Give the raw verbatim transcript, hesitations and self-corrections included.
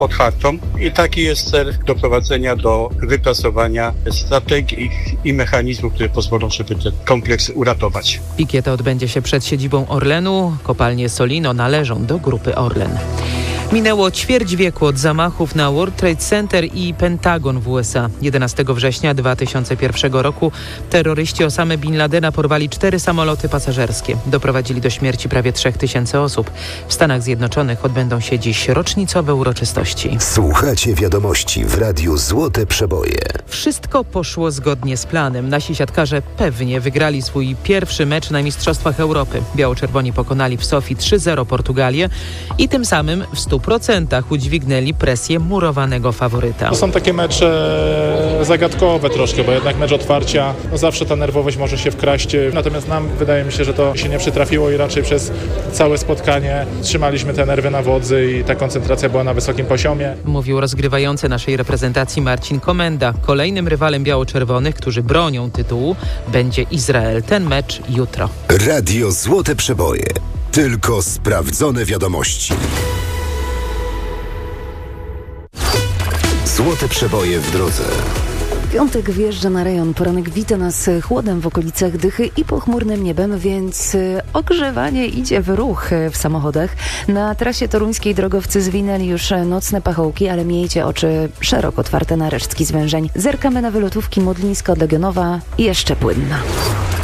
pod hartą i taki jest cel doprowadzenia do wypracowania strategii i mechanizmów, które pozwolą, żeby ten kompleks uratować. Pikieta odbędzie się przed siedzibą Orlenu. Kopalnie Solino należą do grupy Orlen. Minęło ćwierć wieku od zamachów na World Trade Center i Pentagon w U S A. jedenastego września dwa tysiące pierwszego roku terroryści Osamy Bin Ladena porwali cztery samoloty pasażerskie. Doprowadzili do śmierci prawie trzech tysięcy osób. W Stanach Zjednoczonych odbędą się dziś rocznicowe uroczystości. Słuchacie wiadomości w Radiu Złote Przeboje. Wszystko poszło zgodnie z planem. Nasi siatkarze pewnie wygrali swój pierwszy mecz na Mistrzostwach Europy. Biało-czerwoni pokonali w Sofii trzy zero Portugalię i tym samym w stu procentach udźwignęli presję murowanego faworyta. To są takie mecze zagadkowe troszkę, bo jednak mecz otwarcia, no zawsze ta nerwowość może się wkraść. Natomiast nam wydaje mi się, że to się nie przytrafiło i raczej przez całe spotkanie trzymaliśmy te nerwy na wodzy i ta koncentracja była na wysokim poziomie. Mówił rozgrywający naszej reprezentacji Marcin Komenda. Kolejnym rywalem biało-czerwonych, którzy bronią tytułu, będzie Izrael. Ten mecz jutro. Radio Złote Przeboje. Tylko sprawdzone wiadomości. Złote Przeboje w drodze. Piątek wjeżdża na rejon. Poranek wita nas chłodem w okolicach Dychy i pochmurnym niebem, więc ogrzewanie idzie w ruch w samochodach. Na trasie toruńskiej drogowcy zwinęli już nocne pachołki, ale miejcie oczy szeroko otwarte na resztki zwężeń. Zerkamy na wylotówki Modlińska od Legionowa i jeszcze płynna.